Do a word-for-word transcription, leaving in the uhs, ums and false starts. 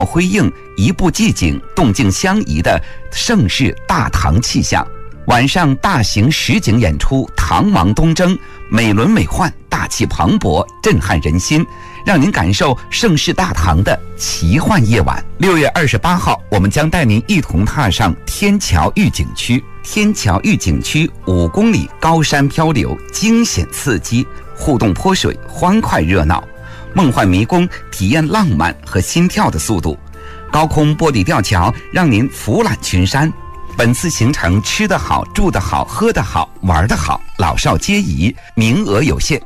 辉映、一步寂静、动静相宜的盛世大唐气象。晚上大型实景演出《唐王东征》，美轮美奂，大气磅礴，震撼人心，让您感受盛世大唐的奇幻夜晚。六月二十八号，我们将带您一同踏上天桥御景区。天桥御景区五公里高山漂流，惊险刺激，互动泼水，欢快热闹，梦幻迷宫，体验浪漫和心跳的速度。高空玻璃吊桥让您俯览群山。本次行程吃得好、住得好、喝得好、玩得好，老少皆宜，名额有限。